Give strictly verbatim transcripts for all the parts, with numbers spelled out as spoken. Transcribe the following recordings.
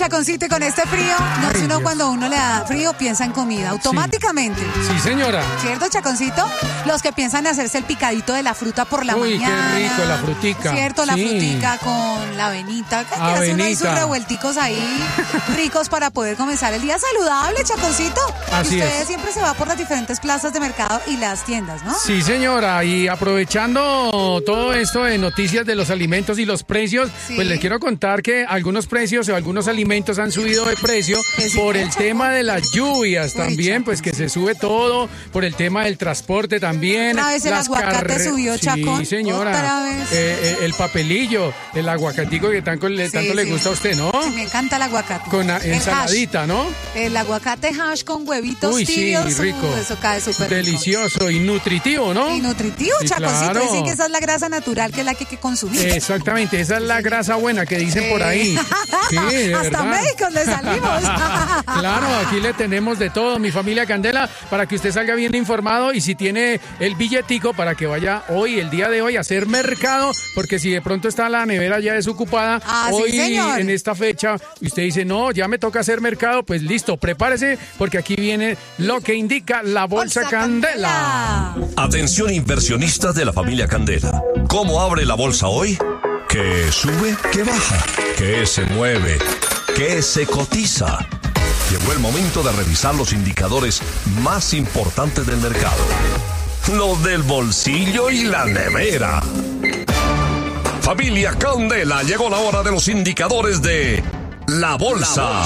Chaconcito, y con este frío, no Ay, sé uno Dios. cuando uno le da frío piensa en comida, automáticamente. Sí, señora. ¿Cierto, Chaconcito? Los que piensan en hacerse el picadito de la fruta por la Uy, mañana. qué rico, la frutica. Cierto, la Sí. frutica con la avenita. Que hace uno ahí sus Avenita. revuelticos ahí ricos para poder comenzar el día saludable, Chaconcito. Así y usted es. siempre se va por las diferentes plazas de mercado y las tiendas, ¿no? Sí, señora, y aprovechando todo esto de noticias de los alimentos y los precios, Sí. pues les quiero contar que algunos precios o algunos alimentos han subido de precio Que sí, por el Chaco. tema de las lluvias Uy, también, Chaco. pues que se sube todo, por el tema del transporte también. Otra vez el las aguacate carre- subió, Chacón. Sí, señora. Otra vez. Eh, eh, el papelillo, el aguacatico que tanto, le, Sí, tanto le sí. gusta a usted, ¿no? Sí, me encanta el aguacate. Con a- El ensaladita, ¿no? hash. El aguacate hash con huevitos Uy, sí, tibios. rico. uh, eso cae súper rico. Delicioso y nutritivo, ¿no? Y nutritivo, Sí, Chaconcito. claro. Dicen que esa es la grasa natural, que es la que hay que consumir. Exactamente, esa es la grasa buena que dicen por ahí. Sí, de Hasta verdad. médicos le salimos. Claro, aquí le tenemos de todo, mi familia Candela, para que usted salga bien informado y si tiene el billetico para que vaya hoy, el día de hoy, a hacer mercado, porque si de pronto está la nevera ya desocupada, Ah, sí, hoy señor. en esta fecha, y usted dice, no, ya me toca hacer mercado, pues listo, prepárese, porque aquí viene lo que indica la bolsa, Candela. Atención inversionistas de la familia Candela. ¿Cómo abre la bolsa hoy? ¿Qué sube? ¿Qué baja? ¿Qué se mueve? ¿Qué se cotiza? Llegó el momento de revisar los indicadores más importantes del mercado. Los del bolsillo y la nevera. Familia Candela, llegó la hora de los indicadores de la bolsa.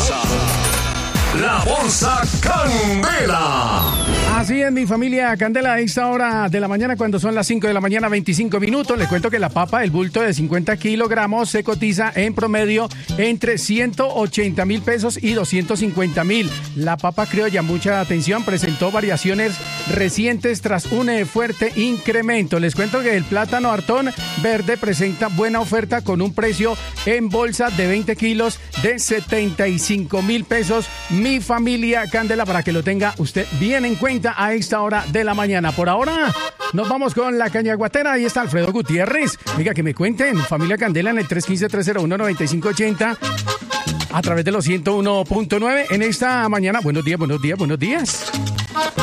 La bolsa Candela. Así es, mi familia Candela, a esta hora de la mañana, cuando son las cinco de la mañana, veinticinco minutos, les cuento que la papa, el bulto de cincuenta kilogramos, se cotiza en promedio entre ciento ochenta mil pesos y doscientos cincuenta mil. La papa criolla, mucha atención, presentó variaciones recientes tras un eh, fuerte incremento. Les cuento que el plátano Artón verde presenta buena oferta con un precio en bolsa de veinte kilos de setenta y cinco mil pesos. Mi familia Candela, para que lo tenga usted bien en cuenta a esta hora de la mañana. Por ahora nos vamos con la cañaguatera. Ahí está Alfredo Gutiérrez. Oiga, que me cuenten, familia Candela, en el tres uno cinco, tres cero uno, nueve cinco ocho cero a través de los ciento uno punto nueve en esta mañana. Buenos días, buenos días, buenos días.